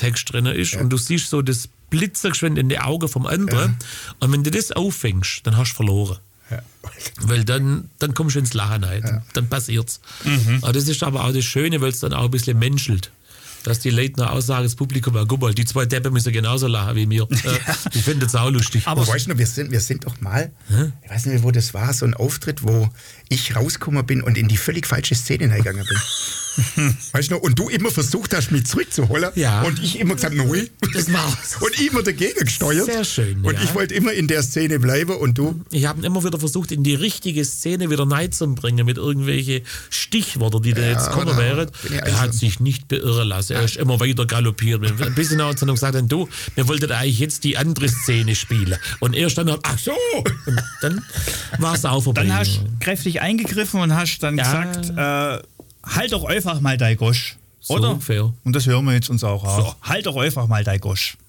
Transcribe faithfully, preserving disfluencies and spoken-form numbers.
Text drin ist ja. und du siehst so das Blitzergeschwind in die Augen vom anderen ja. und wenn du das auffängst, dann hast du verloren. Ja. Weil dann, dann kommst du ins Lachen rein, ja. dann passiert's. Mhm. Aber das ist aber auch das Schöne, weil es dann auch ein bisschen menschelt. Dass die Leute noch aussagen, das Publikum, ja, guck mal, die zwei Deppen müssen genauso lachen wie mir. Ja. Ich finde das auch lustig. Aber weißt du noch, wir sind, wir sind doch mal, hm? ich weiß nicht mehr, wo das war, so ein Auftritt, wo ich rausgekommen bin und in die völlig falsche Szene reingegangen bin. Weißt du noch, und du immer versucht hast, mich zurückzuholen ja. und ich immer gesagt, nein. Das war's. Und ich immer dagegen gesteuert. Sehr schön, Und ja. ich wollte immer in der Szene bleiben und du? Ich habe immer wieder versucht, in die richtige Szene wieder reinzubringen mit irgendwelchen Stichworten, die da ja, jetzt kommen wären. Er also hat sich nicht beirren lassen. Er ist immer weiter galoppiert. Ein bisschen hat er gesagt, du, wir wollten eigentlich jetzt die andere Szene spielen. Und er stand dann, ach so. Und dann war es auch vorbei. Dann hast du kräftig eingegriffen und hast dann ja. gesagt, äh, halt doch einfach mal dein Gosch. Oder? So, fair. Und das hören wir jetzt uns auch auf. So. Halt doch einfach mal dein Gosch.